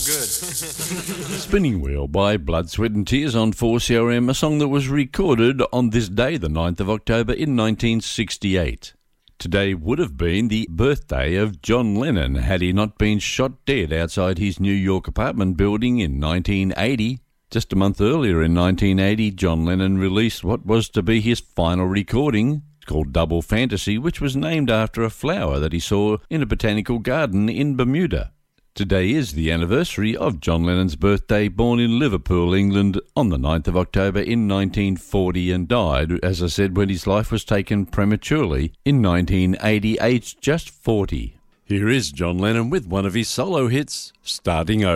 good. Spinning Wheel by Blood, Sweat and Tears on 4CRM, a song that was recorded on this day, the 9th of October in 1968. Today would have been the birthday of John Lennon had he not been shot dead outside his New York apartment building in 1980. Just a month earlier in 1980, John Lennon released what was to be his final recording, called Double Fantasy, which was named after a flower that he saw in a botanical garden in Bermuda. Today is the anniversary of John Lennon's birthday, born in Liverpool, England, on the 9th of October in 1940 and died, as I said, when his life was taken prematurely in 1980, aged just 40. Here is John Lennon with one of his solo hits, Starting Over.